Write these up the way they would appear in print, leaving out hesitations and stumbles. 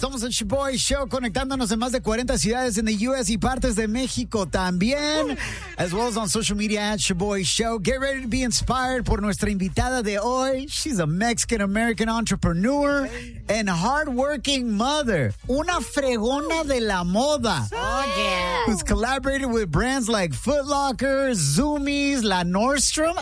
Somos el Shoboy Show, conectándonos en más de 40 ciudades en the U.S. y partes de México también, as well as on social media at Shoboy Show. Get ready to be inspired por nuestra invitada de hoy. She's a Mexican-American entrepreneur and hardworking mother. Una fregona de la moda. Oh, yeah. Who's collaborated with brands like Foot Locker, Zoomies, La Nordstrom.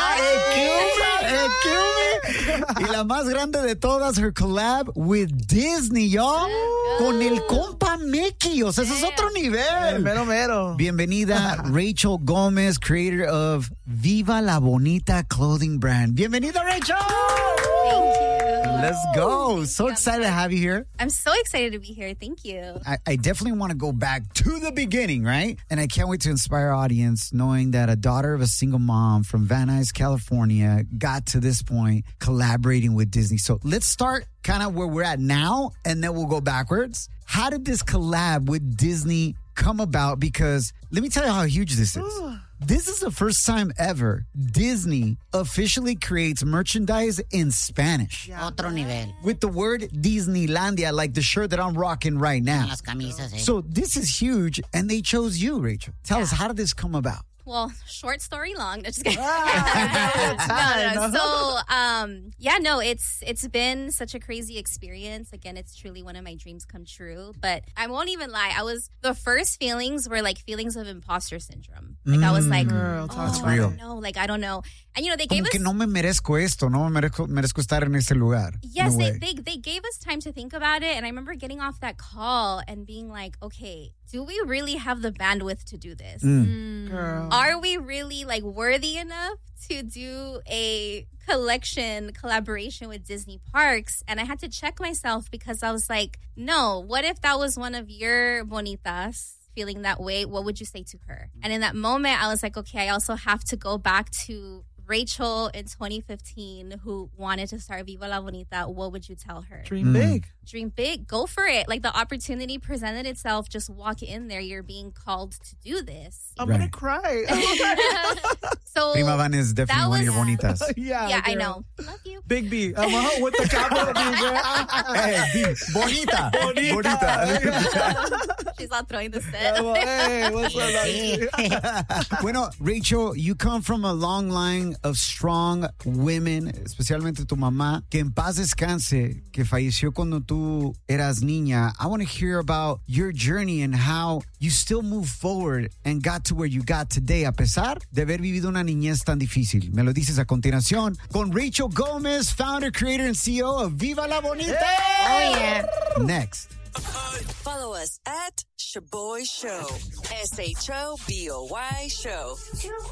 Y la más grande de todas, her collab with Disney, y'all. Con el compa Mickey. O sea, ese es otro nivel. Mero, mero. Bienvenida, Rachel Gomez, creator of Viva La Bonita clothing brand. Bienvenida, Rachel. Thank you. Let's go. So excited to have you here. I'm so excited to be here. Thank you. I definitely want to go back to the beginning, right? And I can't wait to inspire our audience knowing that a daughter of a single mom from Van Nuys, California got to this point collaborating with Disney. So let's start kind of where we're at now, and then we'll go backwards. How did this collab with Disney come about? Because let me tell you how huge this is. This is the first time ever Disney officially creates merchandise in Spanish. Otro nivel. With the word Disneylandia, like the shirt that I'm rocking right now. Las camisas, eh. So this is huge, and they chose you, Rachel. Tell us, how did this come about? Well, short story long. No, just kidding. No. So, it's been such a crazy experience. Again, it's truly one of my dreams come true. But I won't even lie. The first feelings were like feelings of imposter syndrome. Like I was like, Girl, That's I real. don't know. Like, I don't know. And, they gave Como us... que no me merezco esto, no me merezco estar en ese lugar. Yes, No way. they gave us time to think about it. And I remember getting off that call and being like, okay, do we really have the bandwidth to do this? Girl. Are we really like worthy enough to do a collaboration with Disney Parks? And I had to check myself because I was like, no, what if that was one of your bonitas feeling that way? What would you say to her? And in that moment, I was like, okay, I also have to go back to Rachel in 2015 who wanted to start Viva La Bonita. What would you tell her? Dream big. Dream big, go for it. Like the opportunity presented itself, just walk in there. You're being called to do this. I'm Right. gonna cry. So Prima Van is definitely that one of your was- bonitas. yeah, I girl. know. Love you. Big B. With the capital B, girl. Hey, B, bonita. Bonita. She's all throwing the set. Hey, what's up? Bueno, Rachel, you come from a long line of strong women, especialmente tu mamá, que en paz descanse, que falleció cuando tú eras niña. I want to hear about your journey and how you still move forward and got to where you got today, a pesar de haber vivido una niñez tan difícil. Me lo dices a continuación con Rachel Gomez, founder, creator, and CEO of Viva La Bonita. Oh, yeah. Next. Follow us at Shoboy Show. SHOBOY Show.